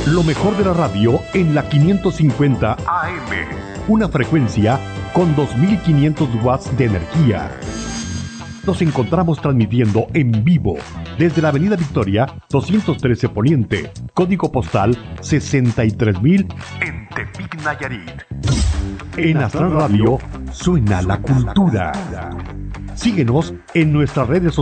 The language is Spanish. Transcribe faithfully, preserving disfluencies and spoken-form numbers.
Lo mejor de la radio en la quinientos cincuenta A M. Una frecuencia con dos mil quinientos watts de energía. Nos encontramos transmitiendo en vivo desde la Avenida Victoria doscientos trece Poniente, código postal sesenta y tres mil en Tepic, Nayarit. En Astral Radio suena la cultura. Síguenos en nuestras redes sociales.